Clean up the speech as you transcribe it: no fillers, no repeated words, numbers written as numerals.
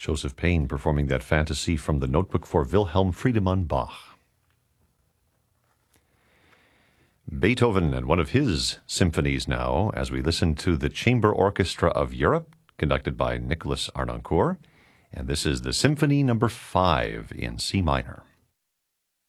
Joseph Payne performing that fantasy from the Notebook for Wilhelm Friedemann Bach. Beethoven and one of his symphonies now, as we listen to the Chamber Orchestra of Europe, conducted by Nicholas Arnoncourt, and this is the Symphony No. 5 in C minor.